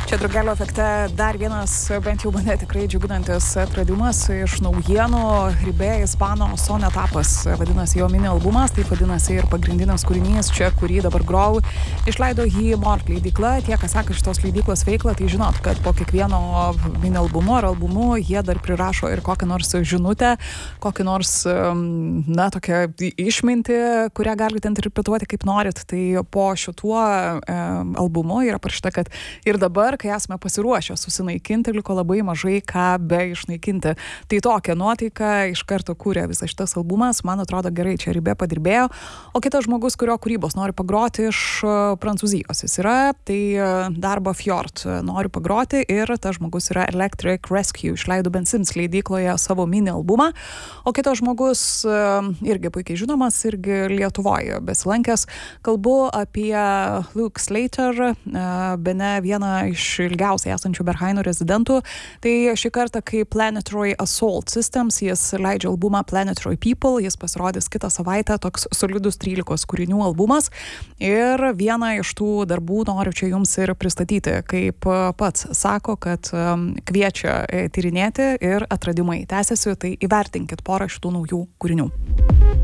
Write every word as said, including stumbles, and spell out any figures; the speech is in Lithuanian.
Čia Drugelio efekte dar vienas, bent jau mane tikrai džiuginantis atradimas iš naujienų. Ribė Ispano Son etapas, vadinasi jo mini albumas, taip vadinasi ir pagrindinis kūrinys čia, kurį dabar grau. Išleido jį Mort leidykla. Tie, kas seka šitos leidyklos veiklą, tai žinot, kad po kiekvieno mini albumo ar albumu jie dar prirašo ir kokią nors žinutę, kokį nors, na, tokią išmintį, kurią galite interpretuoti kaip norit. Tai po šituo e, albumu yra parašyta, kad ir dabar, kai esame pasiruošę susinaikinti, liko labai mažai ką be išnaikinti. Tai tokia nuotaika iš karto kūrė visas šitas albumas. Man atrodo gerai, čia Ribė padirbėjo. O kitas žmogus, kurio kūrybos nori pagroti iš Prancūzijos jis yra, tai Darbo Fjord nori pagroti ir tas žmogus yra Electric Rescue. Išleido Ben Sims leidykloje savo mini albumą. O kitas žmogus irgi puikiai žinomas, irgi Lietuvoje besilankęs. Kalbu apie Luke Slater, bene vieną iš ilgiausiai esančių Berghaino rezidentų. Tai šį kartą kaip Planetary Assault Systems jis leidžia albumą Planetary People, jis pasirodys kitą savaitę, toks solidus trylikos kūrinių albumas. Ir vieną iš tų darbų noriu čia jums ir pristatyti, kaip pats sako, kad kviečia tyrinėti ir atradimai tęsiasi, tai įvertinkit porą šitų naujų kūrinių.